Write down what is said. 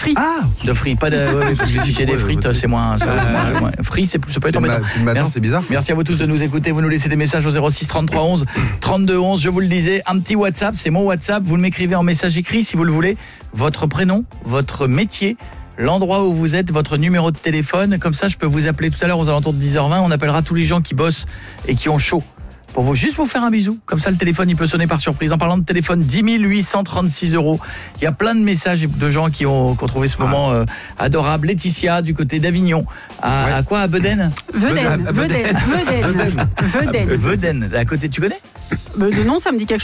frites. De frites, pas de si j'ai des frites, c'est moins frites, ça peut être embêtant. Maintenant, c'est bizarre. Merci à vous tous de nous écouter, vous nous laissez des messages au 06 33 11 32 11, je vous le disais, un petit WhatsApp, c'est mon WhatsApp, vous m'écrivez en message écrit si vous le voulez, votre prénom, votre métier, l'endroit où vous êtes, votre numéro de téléphone, comme ça je peux vous appeler tout à l'heure aux alentours de 10h20, on appellera tous les gens qui bossent et qui ont chaud. Pour vous, juste vous faire un bisou. Comme ça, le téléphone, il peut sonner par surprise. En parlant de téléphone, 10 836 €. Il y a plein de messages de gens qui ont trouvé ce moment adorable. Laetitia, du côté d'Avignon. À quoi? À Beuden? Veuden. Veuden. À côté, tu connais? De nom, ça me dit quelque chose.